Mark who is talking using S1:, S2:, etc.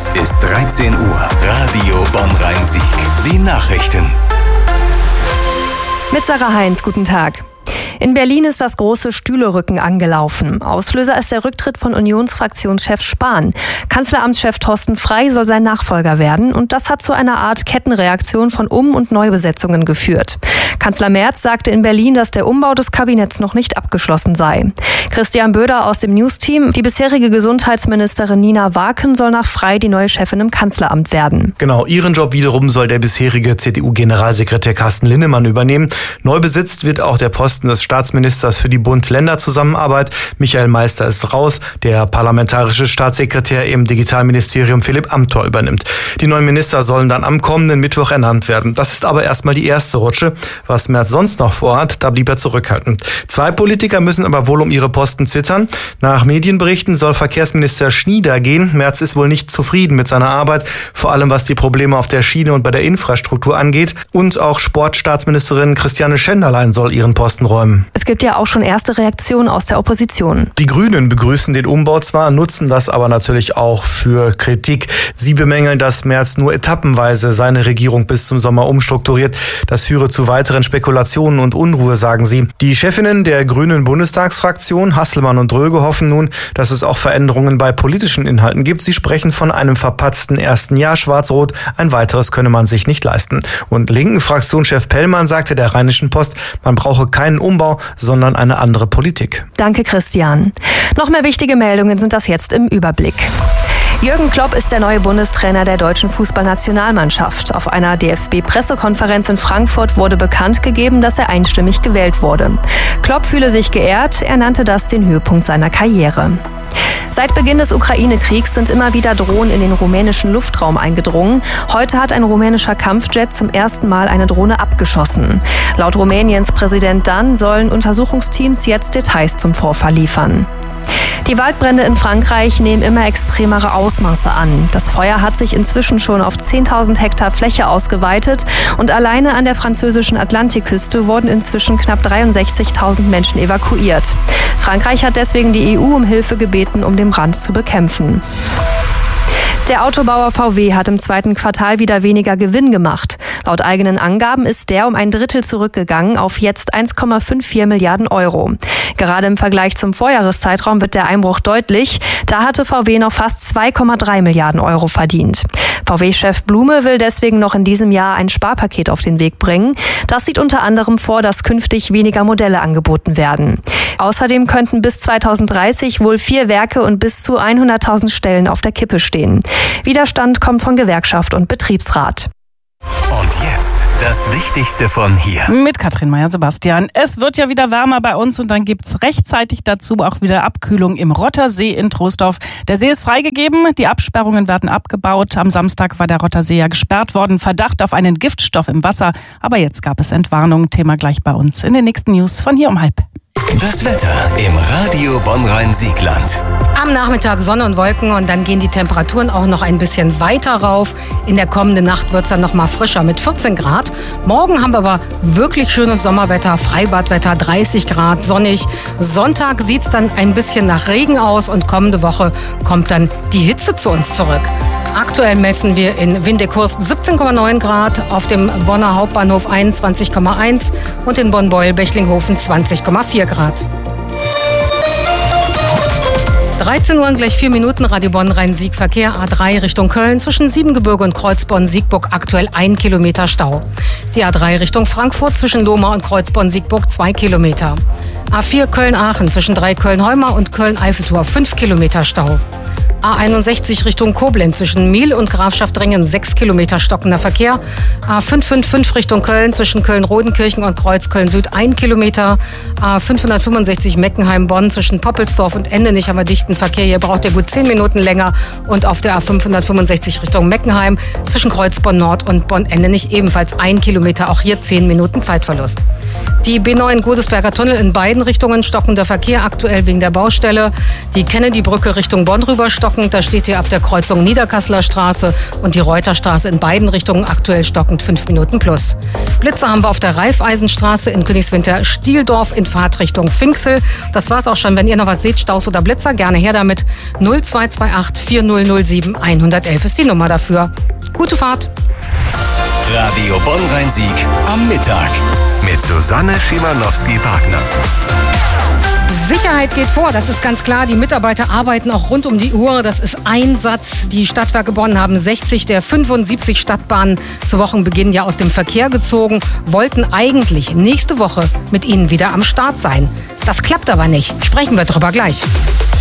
S1: Es ist 13 Uhr. Radio Bonn-Rhein-Sieg. Die Nachrichten.
S2: Mit Sarah Heinz, guten Tag. In Berlin ist das große Stühlerücken angelaufen. Auslöser ist der Rücktritt von Unionsfraktionschef Spahn. Kanzleramtschef Thorsten Frey soll sein Nachfolger werden und das hat zu einer Art Kettenreaktion von Um- und Neubesetzungen geführt. Kanzler Merz sagte in Berlin, dass der Umbau des Kabinetts noch nicht abgeschlossen sei. Christian Böder aus dem News-Team: Die bisherige Gesundheitsministerin Nina Waken soll nach Frey die neue Chefin im Kanzleramt werden.
S3: Genau, ihren Job wiederum soll der bisherige CDU-Generalsekretär Carsten Linnemann übernehmen. Neu besetzt wird auch der Posten des Staatsministers für die Bund-Länder-Zusammenarbeit. Michael Meister ist raus. Der parlamentarische Staatssekretär im Digitalministerium Philipp Amthor übernimmt. Die neuen Minister sollen dann am kommenden Mittwoch ernannt werden. Das ist aber erstmal die erste Rutsche. Was Merz sonst noch vorhat, da blieb er zurückhaltend. 2 Politiker müssen aber wohl um ihre Posten zittern. Nach Medienberichten soll Verkehrsminister Schnieder gehen. Merz ist wohl nicht zufrieden mit seiner Arbeit, vor allem was die Probleme auf der Schiene und bei der Infrastruktur angeht. Und auch Sportstaatsministerin Christiane Schenderlein soll ihren Posten räumen.
S2: Es gibt ja auch schon erste Reaktionen aus der Opposition.
S3: Die Grünen begrüßen den Umbau zwar, nutzen das aber natürlich auch für Kritik. Sie bemängeln, dass Merz nur etappenweise seine Regierung bis zum Sommer umstrukturiert. Das führe zu weiteren Spekulationen und Unruhe, sagen sie. Die Chefinnen der Grünen Bundestagsfraktion, Hasselmann und Dröge, hoffen nun, dass es auch Veränderungen bei politischen Inhalten gibt. Sie sprechen von einem verpatzten ersten Jahr Schwarz-Rot. Ein weiteres könne man sich nicht leisten. Und linken Fraktionschef Pellmann sagte der Rheinischen Post, man brauche keinen Umbau, sondern eine andere Politik.
S2: Danke, Christian. Noch mehr wichtige Meldungen sind das jetzt im Überblick. Jürgen Klopp ist der neue Bundestrainer der deutschen Fußballnationalmannschaft. Auf einer DFB-Pressekonferenz in Frankfurt wurde bekannt gegeben, dass er einstimmig gewählt wurde. Klopp fühle sich geehrt, er nannte das den Höhepunkt seiner Karriere. Seit Beginn des Ukraine-Kriegs sind immer wieder Drohnen in den rumänischen Luftraum eingedrungen. Heute hat ein rumänischer Kampfjet zum ersten Mal eine Drohne abgeschossen. Laut Rumäniens Präsident Dan sollen Untersuchungsteams jetzt Details zum Vorfall liefern. Die Waldbrände in Frankreich nehmen immer extremere Ausmaße an. Das Feuer hat sich inzwischen schon auf 10.000 Hektar Fläche ausgeweitet und alleine an der französischen Atlantikküste wurden inzwischen knapp 63.000 Menschen evakuiert. Frankreich hat deswegen die EU um Hilfe gebeten, um den Brand zu bekämpfen. Der Autobauer VW hat im zweiten Quartal wieder weniger Gewinn gemacht. Laut eigenen Angaben ist der um ein Drittel zurückgegangen auf jetzt 1,54 Milliarden Euro. Gerade im Vergleich zum Vorjahreszeitraum wird der Einbruch deutlich. Da hatte VW noch fast 2,3 Milliarden Euro verdient. VW-Chef Blume will deswegen noch in diesem Jahr ein Sparpaket auf den Weg bringen. Das sieht unter anderem vor, dass künftig weniger Modelle angeboten werden. Außerdem könnten bis 2030 wohl 4 Werke und bis zu 100.000 Stellen auf der Kippe stehen. Widerstand kommt von Gewerkschaft und Betriebsrat.
S1: Und jetzt das Wichtigste von hier.
S4: Mit Katrin Meyer-Sebastian. Es wird ja wieder wärmer bei uns und dann gibt's rechtzeitig dazu auch wieder Abkühlung im Rottersee in Troisdorf. Der See ist freigegeben, die Absperrungen werden abgebaut. Am Samstag war der Rottersee ja gesperrt worden, Verdacht auf einen Giftstoff im Wasser. Aber jetzt gab es Entwarnung. Thema gleich bei uns in den nächsten News von hier um 12:30.
S1: Das Wetter im Radio Bonn-Rhein-Siegland.
S5: Am Nachmittag Sonne und Wolken und dann gehen die Temperaturen auch noch ein bisschen weiter rauf. In der kommenden Nacht wird es dann noch mal frischer mit 14 Grad. Morgen haben wir aber wirklich schönes Sommerwetter, Freibadwetter, 30 Grad, sonnig. Sonntag sieht es dann ein bisschen nach Regen aus und kommende Woche kommt dann die Hitze zu uns zurück. Aktuell messen wir in Windekhurst 17,9 Grad, auf dem Bonner Hauptbahnhof 21,1 und in Bonn-Beuel-Bechlinghofen 20,4 Grad. 13 Uhr und gleich 4 Minuten, Radio Bonn-Rhein-Sieg, Verkehr A3 Richtung Köln, zwischen Siebengebirge und Kreuzborn-Siegburg aktuell 1 Kilometer Stau. Die A3 Richtung Frankfurt, zwischen Lohmar und Kreuzborn-Siegburg 2 Kilometer. A4 Köln-Aachen, zwischen Dreiköln-Heumar und Köln-Eiffeltor 5 Kilometer Stau. A61 Richtung Koblenz, zwischen Miel und Grafschaft-Dringen 6 Kilometer stockender Verkehr. A555 Richtung Köln, zwischen Köln-Rodenkirchen und Kreuzköln-Süd 1 Kilometer. A565 Meckenheim-Bonn, zwischen Poppelsdorf und Endenich haben wir dichten Verkehr. Hier braucht ihr gut 10 Minuten länger. Und auf der A565 Richtung Meckenheim, zwischen Kreuzborn-Nord und Bonn-Endenich ebenfalls 1 Kilometer. Auch hier 10 Minuten Zeitverlust. Die B9 Godesberger Tunnel in beiden Richtungen stockender Verkehr, aktuell wegen der Baustelle. Die Kennedy-Brücke Richtung Bonn rüber stockender stockend. Da steht hier ab der Kreuzung Niederkasseler Straße und die Reuterstraße in beiden Richtungen aktuell stockend 5 Minuten plus. Blitzer haben wir auf der Raiffeisenstraße in Königswinter-Stieldorf in Fahrtrichtung Finksel. Das war's auch schon. Wenn ihr noch was seht, Staus oder Blitzer, gerne her damit. 0228 4007 111 ist die Nummer dafür. Gute Fahrt.
S1: Radio Bonn-Rhein-Sieg am Mittag mit Susanne Schimanowski-Wagner.
S5: Sicherheit geht vor, das ist ganz klar. Die Mitarbeiter arbeiten auch rund um die Uhr. Das ist ein Satz. Die Stadtwerke Bonn haben 60 der 75 Stadtbahnen zu Wochenbeginn ja aus dem Verkehr gezogen, wollten eigentlich nächste Woche mit ihnen wieder am Start sein. Das klappt aber nicht. Sprechen wir drüber gleich.